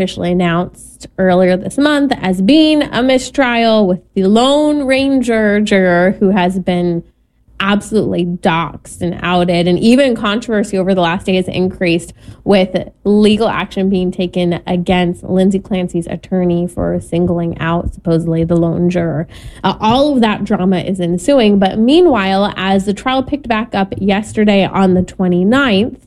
officially announced earlier this month as being a mistrial, with the Lone Ranger juror who has been absolutely doxxed and outed, and even controversy over the last day has increased with legal action being taken against Lindsay Clancy's attorney for singling out supposedly the lone juror. All of that drama is ensuing, but meanwhile, as the trial picked back up yesterday on the 29th,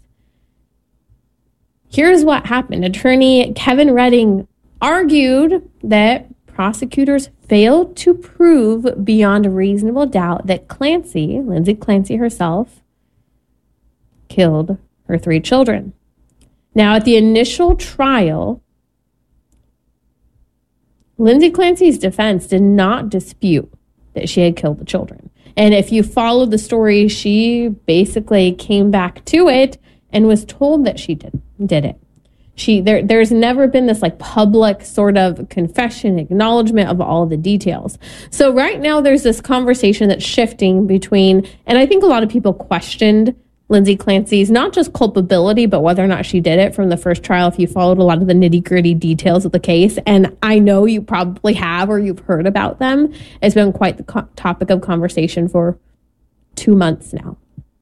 here's what happened. Attorney Kevin Redding argued that prosecutors failed to prove beyond a reasonable doubt that Lindsay Clancy herself, killed her 3 children. Now, at the initial trial, Lindsay Clancy's defense did not dispute that she had killed the children. And if you followed the story, she basically came back to it and was told that she did it. There's never been this like public sort of confession, acknowledgement of all the details. So right now there's this conversation that's shifting between, and I think a lot of people questioned Lindsay Clancy's not just culpability, but whether or not she did it from the first trial, if you followed a lot of the nitty-gritty details of the case. And I know you probably have, or you've heard about them. It's been quite the topic of conversation for 2 months now.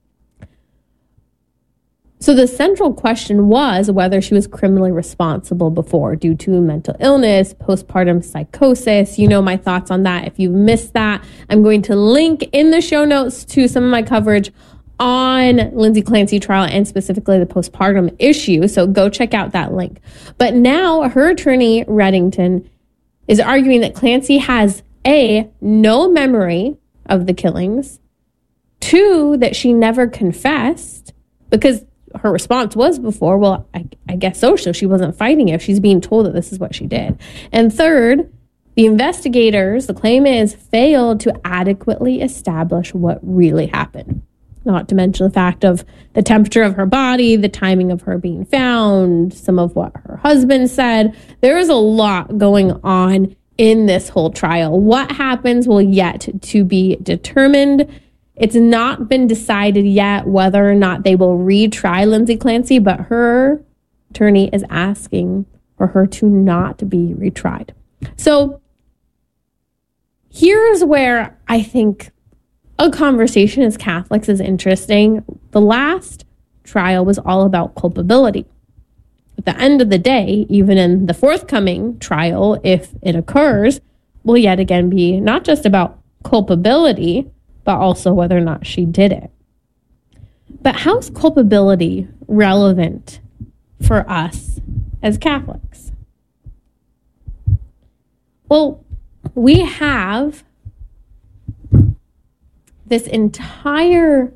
So the central question was whether she was criminally responsible before due to mental illness, postpartum psychosis. You know my thoughts on that. If you've missed that, I'm going to link in the show notes to some of my coverage on Lindsay Clancy trial and specifically the postpartum issue. So go check out that link. But now her attorney, Reddington, is arguing that Clancy has no memory of the killings, 2, that she never confessed, because her response was before, well, I guess so she wasn't fighting it if she's being told that this is what she did. And 3rd, the investigators, the claim is, failed to adequately establish what really happened. Not to mention the fact of the temperature of her body, the timing of her being found, some of what her husband said. There is a lot going on in this whole trial. What happens will yet to be determined. It's not been decided yet whether or not they will retry Lindsay Clancy, but her attorney is asking for her to not be retried. So here's where I think a conversation as Catholics is interesting. The last trial was all about culpability. At the end of the day, even in the forthcoming trial, if it occurs, will yet again be not just about culpability, but also whether or not she did it. But how's culpability relevant for us as Catholics? Well, we have this entire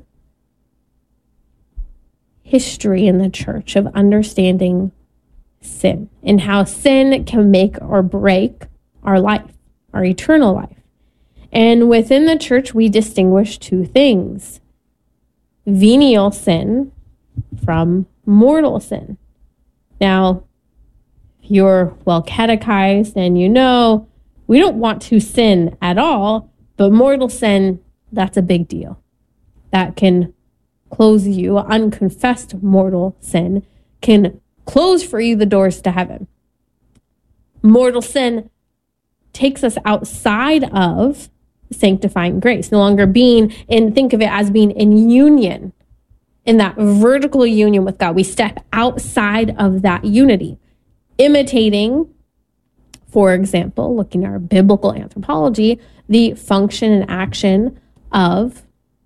history in the church of understanding sin and how sin can make or break our life, our eternal life. And within the church, we distinguish 2 things: venial sin from mortal sin. Now, if you're well catechized and you know we don't want to sin at all, but mortal sin, that's a big deal. That can close you. Unconfessed mortal sin can close for you the doors to heaven. Mortal sin takes us outside of sanctifying grace, no longer being in, think of it as being in union, in that vertical union with God. We step outside of that unity, imitating, for example, looking at our biblical anthropology, the function and action of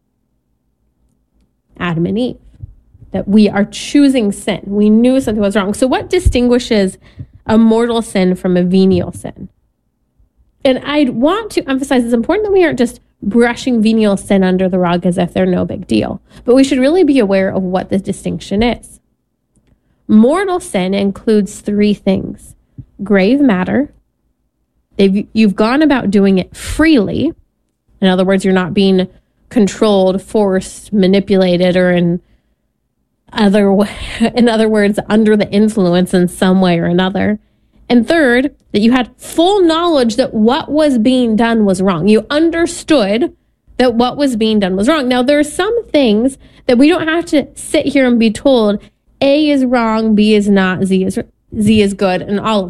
Adam and Eve, that we are choosing sin. We knew something was wrong. So what distinguishes a mortal sin from a venial sin? And I'd want to emphasize it's important that we aren't just brushing venial sin under the rug as if they're no big deal, but we should really be aware of what the distinction is. Mortal sin includes 3 things: grave matter. You've gone about doing it freely. In other words, you're not being controlled, forced, manipulated, or in other words, under the influence in some way or another. And 3rd, that you had full knowledge that what was being done was wrong. You understood that what was being done was wrong. Now, there are some things that we don't have to sit here and be told A is wrong, B is not, Z is Z is good, and all of